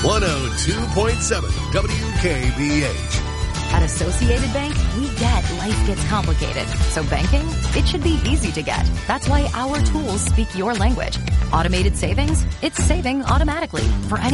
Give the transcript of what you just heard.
102.7 WKBH. At Associated Bank, we get life gets complicated. So banking, it should be easy to get. That's why our tools speak your language. Automated savings, it's saving automatically for any